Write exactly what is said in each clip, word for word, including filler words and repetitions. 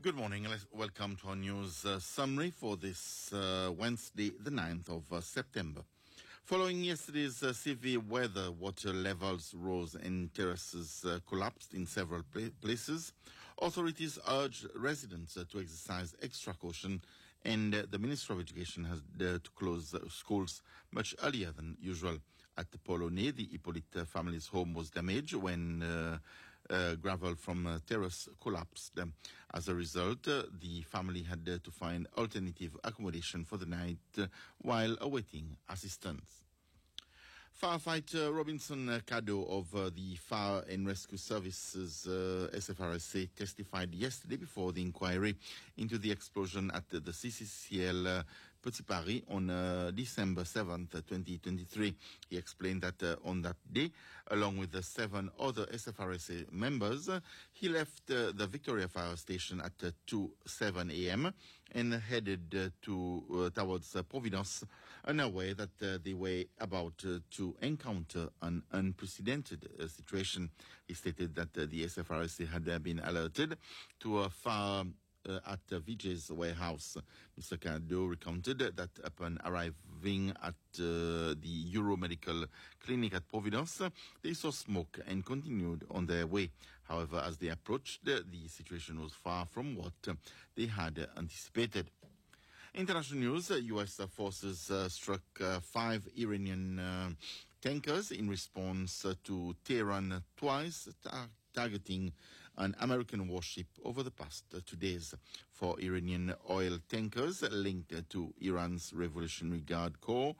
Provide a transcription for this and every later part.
Good morning. Let's welcome to our news uh, summary for this uh, Wednesday, the ninth of uh, September. Following yesterday's uh, severe weather, water levels rose and terraces uh, collapsed in several pla- places. Authorities urged residents uh, to exercise extra caution, and uh, the Ministry of Education has uh, to close uh, schools much earlier than usual. At the Polonais, the Hippolyte family's home was damaged when uh, uh, gravel from a terrace collapsed. Um, as a result, uh, the family had uh, to find alternative accommodation for the night uh, while awaiting assistance. Firefighter Robinson uh, Caddo of uh, the Fire and Rescue Services uh, S F R S A testified yesterday before the inquiry into the explosion at uh, the C C C L uh, Petit Paris on uh, December seventh, twenty twenty-three. He explained that uh, on that day, along with the seven other S F R S A members, uh, he left uh, the Victoria Fire Station at uh, two oh seven a.m. and headed uh, to uh, towards uh, Providence, unaware that uh, they were about uh, to encounter an unprecedented uh, situation. He stated that uh, the S F R S A had uh, been alerted to a fire Uh, at uh, Vijay's warehouse. Mister Caddo recounted that upon arriving at uh, the Euro Medical Clinic at Providence, they saw smoke and continued on their way. However, as they approached, uh, the situation was far from what uh, they had uh, anticipated. International news, uh, U S forces uh, struck uh, five Iranian uh, tankers in response uh, to Tehran twice tar- targeting an American warship over the past uh, two days. Four Iranian oil tankers linked uh, to Iran's Revolutionary Guard Corps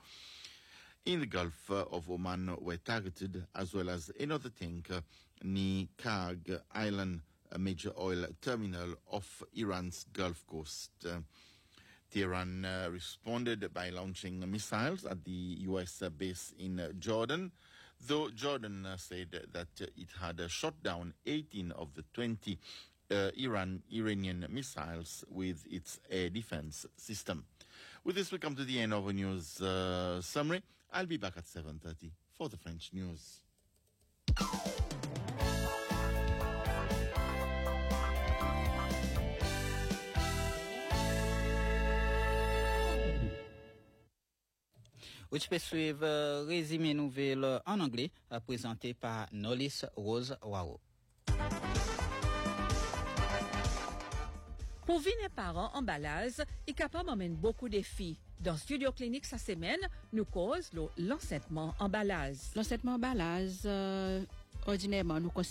in the Gulf uh, of Oman were targeted, as well as another tanker near Karg Island, a major oil terminal off Iran's Gulf Coast. Uh, Tehran uh, responded by launching missiles at the U S uh, base in uh, Jordan, though Jordan uh, said that uh, it had uh, shot down eighteen of the twenty uh, Iran Iranian missiles with its air defense system. With this, we come to the end of a news uh, summary. I'll be back at seven thirty for the French news. Vous pouvez suivre euh, résumé nouvelle en anglais euh, présenté par Nolis Rose Wao. Pour venir parents emballage, est capable d'amener beaucoup de défis. Dans Studio Clinique cette semaine, nous cause l'enseignement emballage. L'enseignement emballage, euh, ordinairement, nous